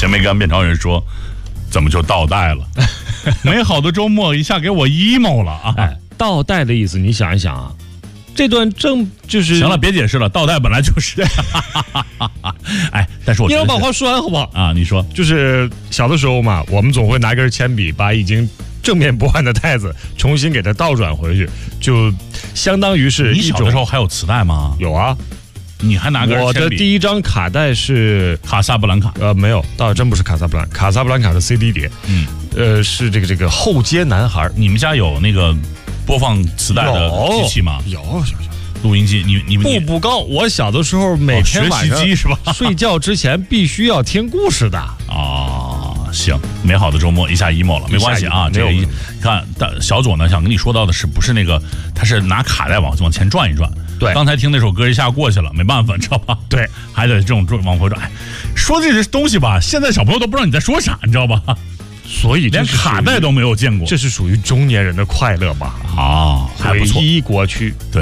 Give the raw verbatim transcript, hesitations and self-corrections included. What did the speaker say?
前面刚面朝人说，怎么就倒带了？美好的周末一下给我 emo 了啊！ 哎，倒带的意思，你想一想啊，这段正就是行了，别解释了，倒带本来就是。哎，但是我你让我把话说完好不好？ 啊，你说， 就是小的时候嘛，我们总会拿根铅笔把已经正面不换的带子重新给它倒转回去，就相当于是一种。 你小的时候还有磁带吗？ 有啊。 你还拿根铅笔？ 我的第一张卡带是卡萨布兰卡， 呃，没有，倒真不是卡萨布兰，卡萨布兰卡的 C D 碟， 嗯， 呃，是这个这个后街男孩。 你们家有那个播放磁带的机器吗？ 有，有，有。 录音机，你你们步步高。我小的时候每天晚上、 哦、学习机是吧？ 睡觉之前必须要听故事的。 哦，行，美好的周末一下 emo 了，没关系啊。这个一看，小左呢想跟你说到的是，不是那个，他是拿卡带往往前转一转。 对， 刚才听那首歌一下过去了，没办法，你知道吧？ 对， 还得这种往回转。哎，说这些东西吧，现在小朋友都不知道你在说啥，你知道吧？ 所以连卡带都没有见过， 这是属于中年人的快乐吧？ 啊，还不错， 回忆过去。 对。